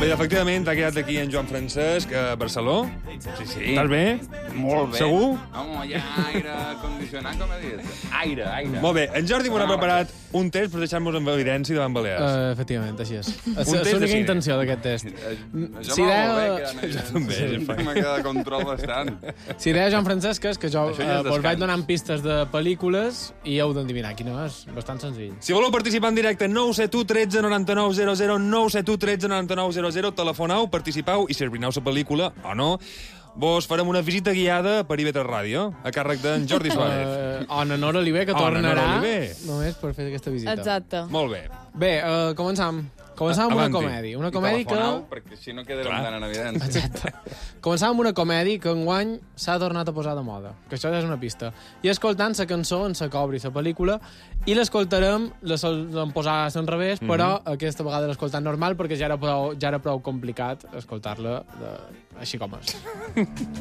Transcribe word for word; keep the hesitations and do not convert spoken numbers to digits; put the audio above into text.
Bé, efectivament, ha quedat aquí en Joan Francesc, a Barcelona. Sí, sí. Estàs bé? Molt bé. Segur? Home, hi ha aire condicionat, com he dit. Aire, aire. Molt bé, en Jordi m'ha preparat un test per deixar-nos en evidència davant Balears. Uh, efectivament, així és. És test de l'única cine. intenció d'aquest test. Això Si m'ha deia- molt bé, quedar en Jo també, evidència. sí. M'ha quedat control bastant. Si deia Joan Francesc és que jo Això ja és uh, vos descans. vaig donant pistes de pel·lícules i heu d'endevinar quina és. Bastant senzill. Si voleu participar en directe, nou set u tretze noranta-nou zero zero, nou set u tretze noranta-nou zero zero, telefonau, participau i si esbrineu la pel·lícula o no, vos farem una visita guiada per I V tres Ràdio, a càrrec d'en Jordi Suárez. Uh, o en Nora Oliver, que O en Nora tornarà Oliver. només per fer aquesta visita. Exacte. Molt bé. Bé, uh, començam. Començam amb una Avanti. comèdia. Una I comèdia que... telefonau, perquè així no quedarem Clar. tan en evidència. Exacte. Començam amb una comèdia que enguany s'ha tornat a posar de moda, que això ja és una pista. I escoltant la cançó en la que obri la pel·lícula, i l'escoltarem, l'hem posat en revés, Mhm. però aquesta vegada l'escoltant normal, perquè ja era prou, ja era prou complicat escoltar-la de... així com és.